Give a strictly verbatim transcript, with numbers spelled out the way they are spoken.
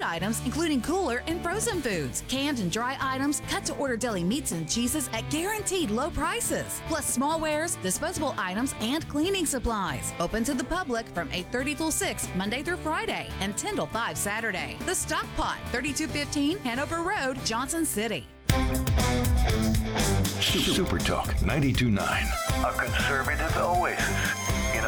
items, including cooler and frozen foods, canned and dry items, cut-to-order deli meats and cheeses at guaranteed low prices, plus smallwares, disposable items, and cleaning supplies. Open to the public from eight thirty till six, Monday through Friday, and ten till five Saturday. The Stock Pot, thirty-two fifteen Hanover Road, Johnson City. Super Talk ninety-two point nine, a conservative oasis.